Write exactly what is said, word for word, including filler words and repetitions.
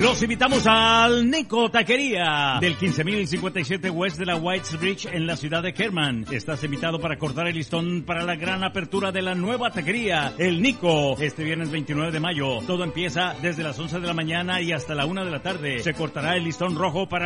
Los invitamos al Nico Taquería del quince mil cincuenta y siete West de la Whitesbridge en la ciudad de Kerman. Estás invitado para cortar el listón para la gran apertura de la nueva taquería, el Nico, este viernes veintinueve de mayo. Todo empieza desde las once de la mañana y hasta la una de la tarde. Se cortará el listón rojo para